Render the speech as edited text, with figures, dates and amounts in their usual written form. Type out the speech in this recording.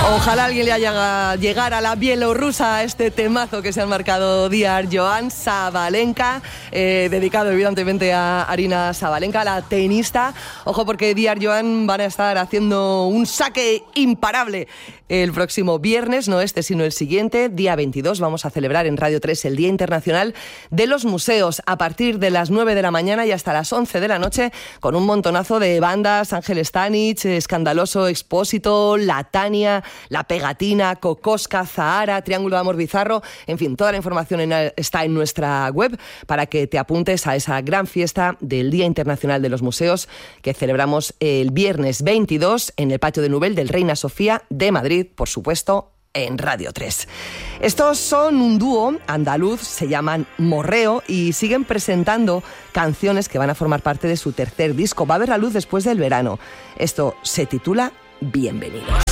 Ojalá alguien le haya llegado a la bielorrusa este temazo que se han marcado Diar Joan Sabalenka, dedicado evidentemente a Arina Sabalenka, la tenista. Ojo, porque Diar Joan van a estar haciendo un saque imparable el próximo viernes, no este sino el siguiente, día 22, vamos a celebrar en Radio 3 el Día Internacional de los Museos a partir de las 9 de la mañana y hasta las 11 de la noche, con un montonazo de bandas: Ángel Stanich, Escandaloso Expósito, La Tania, La Pegatina, Kokoska, Zahara, Triángulo de Amor Bizarro. En fin, toda la información está en nuestra web para que te apuntes a esa gran fiesta del Día Internacional de los Museos que celebramos el viernes 22 en el Patio de Nubel del Reina Sofía de Madrid, por supuesto, en Radio 3. Estos son un dúo andaluz, se llaman Morreo y siguen presentando canciones que van a formar parte de su tercer disco. Va a ver la luz después del verano. Esto se titula Bienvenidos.